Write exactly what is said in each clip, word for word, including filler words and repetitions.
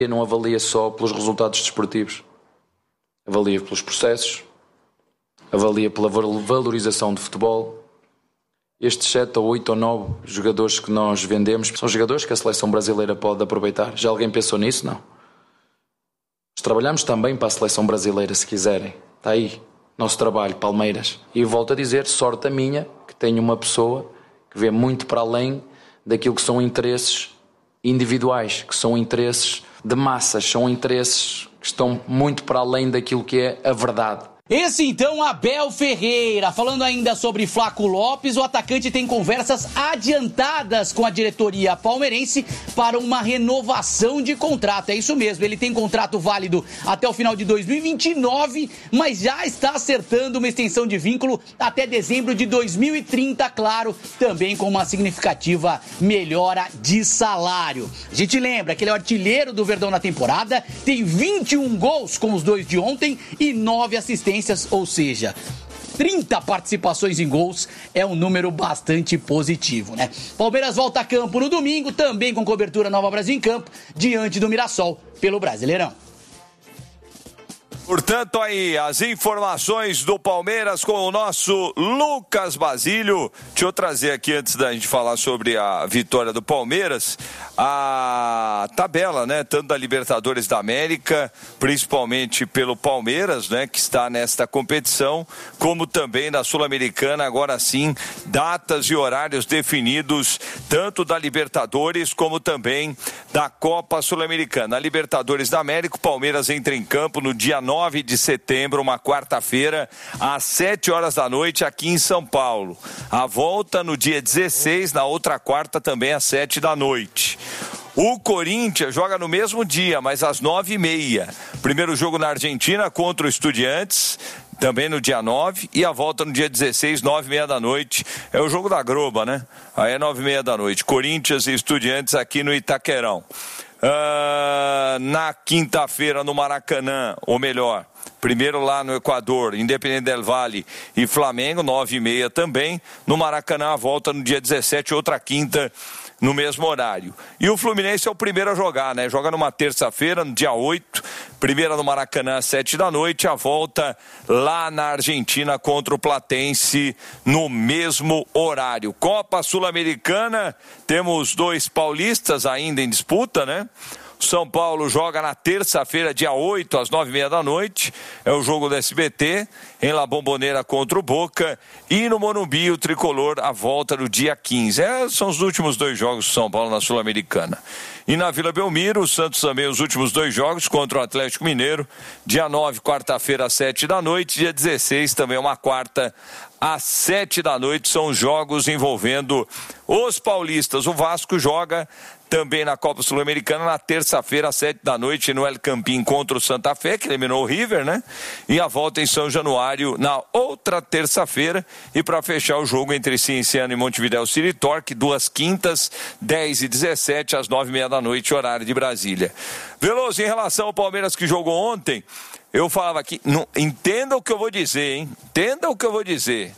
Não avalia só pelos resultados desportivos, avalia pelos processos, avalia pela valorização de futebol. Estes sete ou oito ou nove jogadores que nós vendemos são jogadores que a seleção brasileira pode aproveitar. Já alguém pensou nisso? Não. Nós trabalhamos também para a seleção brasileira, se quiserem. Está aí, nosso trabalho, Palmeiras. E volto a dizer, sorte a minha, que tenho uma pessoa que vê muito para além daquilo que são interesses individuais, que são interesses de massas, são interesses que estão muito para além daquilo que é a verdade. Esse então, Abel Ferreira. Falando ainda sobre Flaco Lopes, o atacante tem conversas adiantadas com a diretoria palmeirense para uma renovação de contrato. É isso mesmo, ele tem contrato válido até o final de dois mil e vinte e nove, mas já está acertando uma extensão de vínculo até dezembro de dois mil e trinta, claro, também com uma significativa melhora de salário. A gente lembra que ele é o artilheiro do Verdão na temporada, tem vinte e um gols com os dois de ontem e nove assistências, ou seja, trinta participações em gols é um número bastante positivo, né? Palmeiras volta a campo no domingo, também com cobertura Nova Brasil em campo, diante do Mirassol, pelo Brasileirão. Portanto, aí, as informações do Palmeiras com o nosso Lucas Basílio. Deixa eu trazer aqui, antes da gente falar sobre a vitória do Palmeiras, a tabela, né? Tanto da Libertadores da América, principalmente pelo Palmeiras, né? Que está nesta competição, como também da Sul-Americana. Agora sim, datas e horários definidos, tanto da Libertadores como também da Copa Sul-Americana. A Libertadores da América, o Palmeiras entra em campo no dia nove de setembro, uma quarta-feira, às sete horas da noite, aqui em São Paulo. A volta no dia dezesseis, na outra quarta, também às sete da noite. O Corinthians joga no mesmo dia, mas às nove e meia. Primeiro jogo na Argentina contra o Estudiantes, também no dia nove, e a volta no dia dezesseis, nove e meia da noite. É o jogo da Globo, né? Aí é nove e meia da noite. Corinthians e Estudiantes aqui no Itaquerão. Uh, na quinta-feira no Maracanã, ou melhor, primeiro lá no Equador, Independente del Valle e Flamengo, nove e meia também. No Maracanã, a volta no dia dezessete, outra quinta, no mesmo horário. E o Fluminense é o primeiro a jogar, né? Joga numa terça-feira, no dia oito, primeira no Maracanã às sete da noite, a volta lá na Argentina contra o Platense no mesmo horário. Copa Sul-Americana, temos dois paulistas ainda em disputa, né? São Paulo joga na terça-feira, dia oito, às nove e meia da noite. É o jogo do S B T, em La Bombonera contra o Boca. E no Morumbi, o Tricolor, a volta no dia quinze. É, são os últimos dois jogos do São Paulo na Sul-Americana. E na Vila Belmiro, o Santos também, os últimos dois jogos contra o Atlético Mineiro. Dia nove, quarta-feira, às sete da noite. Dia dezesseis, também uma quarta, às sete da noite. São os jogos envolvendo os paulistas. O Vasco joga também na Copa Sul-Americana na terça-feira, às sete da noite, no El Campín contra o Santa Fé, que eliminou o River, né? E a volta em São Januário na outra terça-feira. E para fechar o jogo entre Cienciano e Montevidéu City Torque, duas quintas, dez e dezessete, às nove e meia da noite, horário de Brasília. Veloso, em relação ao Palmeiras que jogou ontem, eu falava aqui, não, entenda o que eu vou dizer, hein? Entenda o que eu vou dizer.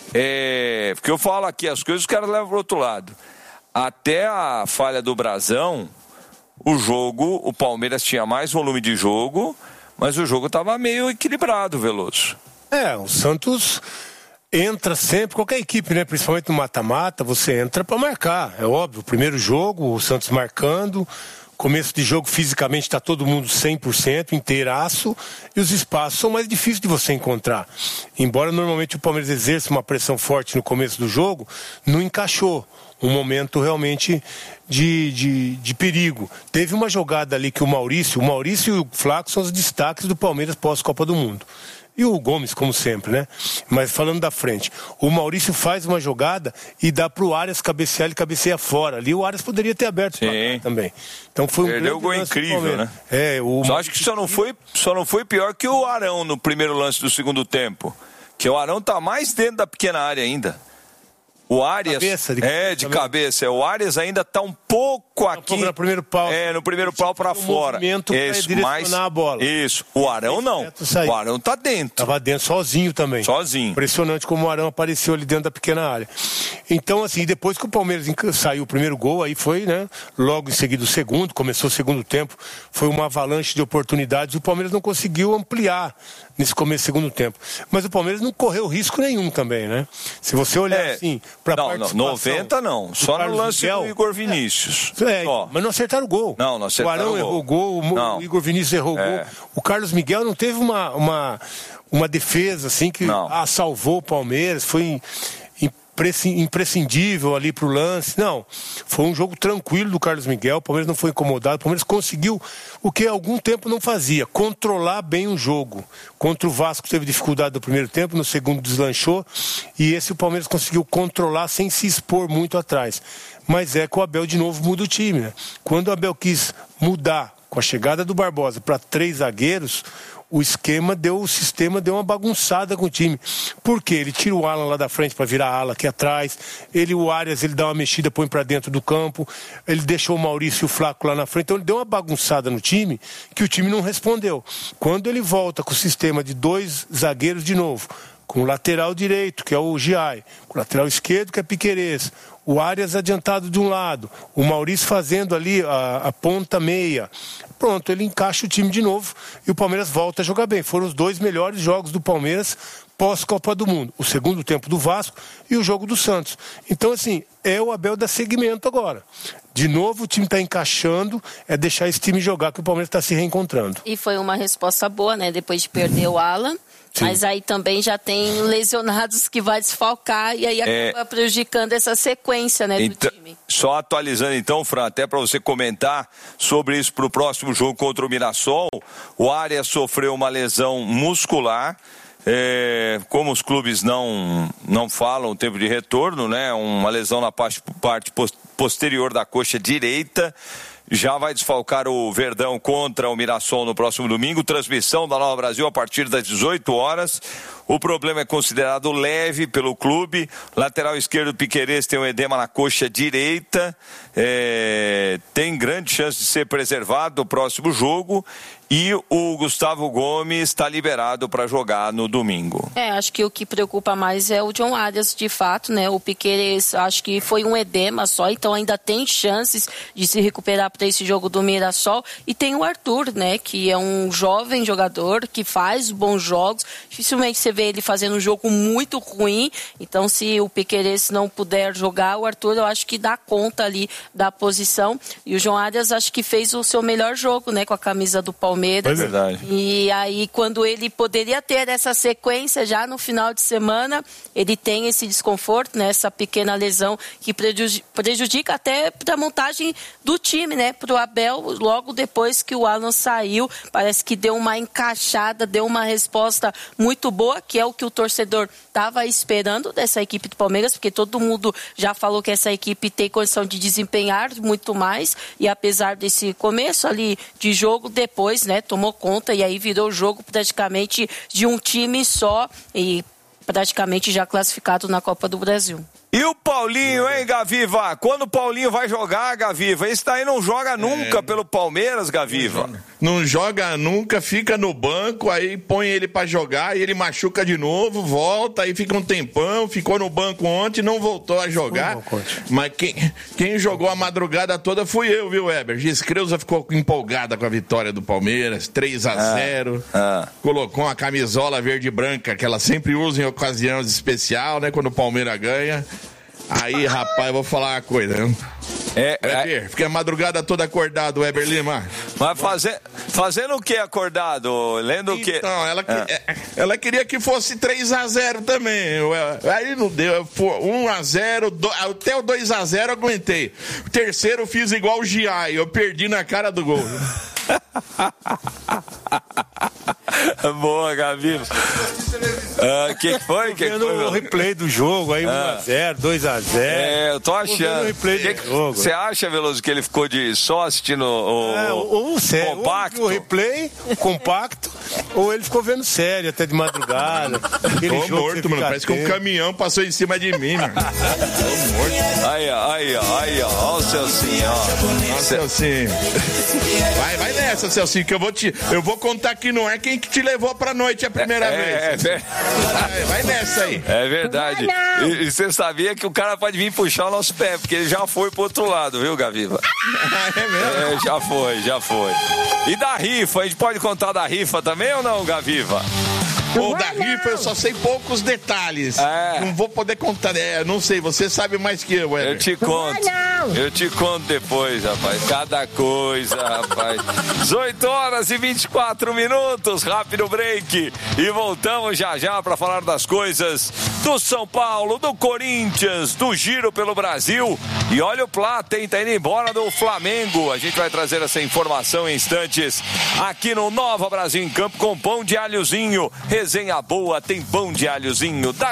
É, porque eu falo aqui as coisas, os caras levam para o outro lado. Até a falha do Brasão, o jogo, o Palmeiras tinha mais volume de jogo, mas o jogo estava meio equilibrado, Veloso. É, o Santos entra sempre, qualquer equipe, né? Principalmente no mata-mata, você entra para marcar, é óbvio. O primeiro jogo, o Santos marcando, começo de jogo fisicamente está todo mundo cem por cento, inteiraço, e os espaços são mais difíceis de você encontrar. Embora normalmente o Palmeiras exerça uma pressão forte no começo do jogo, não encaixou. Um momento realmente de, de, de perigo. Teve uma jogada ali que o Maurício, o Maurício e o Flaco são os destaques do Palmeiras pós-Copa do Mundo. E o Gomes, como sempre, né? Mas falando da frente, o Maurício faz uma jogada e dá pro Arias cabecear, ele cabeceia fora. Ali o Arias poderia ter aberto o placar também. Então foi um Perdeu o gol incrível, né? É, o só acho que só não, foi, só não foi pior que o Arão no primeiro lance do segundo tempo. Que o Arão tá mais dentro da pequena área ainda. O Arias, cabeça, de é, de também. cabeça. O Arias ainda está um pouco Tá um aqui. pouco no primeiro pau. É, no primeiro pau para fora. Movimento Isso, pra direcionar mas, a bola. Isso. O Arão não. O Arão tá dentro. Tava dentro sozinho também. Sozinho. Impressionante como o Arão apareceu ali dentro da pequena área. Então, assim, depois que o Palmeiras saiu o primeiro gol, aí foi, né? Logo em seguida o segundo, começou o segundo tempo, foi uma avalanche de oportunidades. O Palmeiras não conseguiu ampliar nesse começo do segundo tempo. Mas o Palmeiras não correu risco nenhum também, né? Se você olhar É, assim, pra não, participação... não, noventa não. Só no Carlos lance Miguel, do Igor Vinícius. É, Só. mas não acertaram o gol. Não, não acertaram o Arão o gol. errou o gol, o Não. Igor Vinícius errou o É. gol. O Carlos Miguel não teve uma, uma, uma defesa assim que ah, salvou o Palmeiras, foi imprescindível ali pro lance. Não, foi um jogo tranquilo do Carlos Miguel, o Palmeiras não foi incomodado, o Palmeiras conseguiu o que há algum tempo não fazia, controlar bem o jogo. Contra o Vasco teve dificuldade no primeiro tempo, no segundo deslanchou, e esse o Palmeiras conseguiu controlar sem se expor muito atrás. Mas é que o Abel de novo muda o time, né? Quando o Abel quis mudar com a chegada do Barbosa para três zagueiros, o esquema deu, o sistema deu uma bagunçada com o time. Por quê? Ele tira o Alan lá da frente para virar a ala aqui atrás, ele, o Arias, ele dá uma mexida, põe para dentro do campo, ele deixou o Maurício e o Flaco lá na frente, então ele deu uma bagunçada no time que o time não respondeu. Quando ele volta com o sistema de dois zagueiros de novo, com o lateral direito, que é o Giai, com o lateral esquerdo, que é Piquerez, o Arias adiantado de um lado, o Maurício fazendo ali a, a ponta meia. Pronto, ele encaixa o time de novo e o Palmeiras volta a jogar bem. Foram os dois melhores jogos do Palmeiras pós-Copa do Mundo. O segundo tempo do Vasco e o jogo do Santos. Então, assim, é o Abel dar seguimento agora. De novo, o time está encaixando, é deixar esse time jogar, que o Palmeiras está se reencontrando. E foi uma resposta boa, né? Depois de perder o Alan. Sim. Mas aí também já tem lesionados que vai desfalcar e aí acaba é... prejudicando essa sequência, né, então, do time. Só atualizando então, Fran, até para você comentar sobre isso para o próximo jogo contra o Mirassol, o Arias sofreu uma lesão muscular. É, como os clubes não, não falam o tempo de retorno, né? Uma lesão na parte, parte posterior da coxa direita. Já vai desfalcar o Verdão contra o Mirassol no próximo domingo. Transmissão da Nova Brasil a partir das dezoito horas. O problema é considerado leve pelo clube. Lateral esquerdo, Piquerez, tem um edema na coxa direita. É, tem grande chance de ser preservado no próximo jogo. E o Gustavo Gomes está liberado para jogar no domingo. É, acho que o que preocupa mais é o John Arias, de fato, né? O Piquerez, acho que foi um edema só, então ainda tem chances de se recuperar para esse jogo do Mirassol. E tem o Arthur, né? Que é um jovem jogador que faz bons jogos. Dificilmente você vê ele fazendo um jogo muito ruim. Então, se o Piquerez não puder jogar, o Arthur, eu acho que dá conta ali da posição. E o John Arias, acho que fez o seu melhor jogo, né? Com a camisa do Palmeiras. É verdade. E aí, quando ele poderia ter essa sequência já no final de semana, ele tem esse desconforto, né? Essa pequena lesão que prejudica até para a montagem do time, né? Para o Abel, logo depois que o Alan saiu, parece que deu uma encaixada, deu uma resposta muito boa, que é o que o torcedor estava esperando dessa equipe do Palmeiras, porque todo mundo já falou que essa equipe tem condição de desempenhar muito mais, e apesar desse começo ali de jogo, depois, né, tomou conta e aí virou o jogo praticamente de um time só e praticamente já classificado na Copa do Brasil. E o Paulinho, hein, Gaviva? Quando o Paulinho vai jogar, Gaviva? Esse daí não joga nunca é... pelo Palmeiras, Gaviva. Não joga nunca, fica no banco, aí põe ele pra jogar e ele machuca de novo, volta, aí fica um tempão, ficou no banco ontem, não voltou a jogar. Mas quem, quem jogou a madrugada toda fui eu, viu, Weber? Giscreuza ficou empolgada com a vitória do Palmeiras, três a zero. Ah, ah. Colocou uma camisola verde e branca, que ela sempre usa em ocasiões especiais, né, quando o Palmeiras ganha. Aí, rapaz, eu vou falar uma coisa, né? É, Weber, é... fiquei a madrugada toda acordado, Weber Lima. Mas fazer, fazendo o que acordado? Lendo o que? Não, ela, ah. ela queria que fosse três a zero também. Aí não deu. um a zero, até o dois a zero eu aguentei. O terceiro eu fiz igual o Giai, eu perdi na cara do gol. Boa, Gavi. O uh, que foi? Que vendo foi, o replay do jogo aí, um a zero, dois a zero. É, eu tô achando. Você acha, Veloso, que ele ficou de só assistindo o, é, o, o, compacto? O replay compacto Ou ele ficou vendo série até de madrugada. Tô morto, mano. Parece que um caminhão passou em cima de mim, mano. Tô morto. Aí, aí, aí, ó. Ó o Celcinho, ó. Ó, Celcinho. Vai, vai nessa, Celcinho, que eu vou te. Eu vou contar que não é quem que te levou pra noite a primeira é, vez. É, é, vai, vai nessa aí. É verdade. E, e você sabia que o cara pode vir puxar o nosso pé, porque ele já foi pro outro lado, viu, Gaviva? É mesmo? É, já foi, já foi. E da rifa, a gente pode contar da rifa também ou não, Gaviva? Ou da rifa, eu só sei poucos detalhes. É. Não vou poder contar. É, não sei, você sabe mais que eu, Weber. Eu te conto. Eu te conto depois, rapaz. Cada coisa, rapaz. dezoito horas e vinte e quatro minutos. Rápido break. E voltamos já já para falar das coisas do São Paulo, do Corinthians, do Giro pelo Brasil. E olha o Plata, hein? Tá indo embora do Flamengo. A gente vai trazer essa informação em instantes aqui no Nova Brasil em Campo com pão de alhozinho. Resenha boa, tem pão de alhozinho.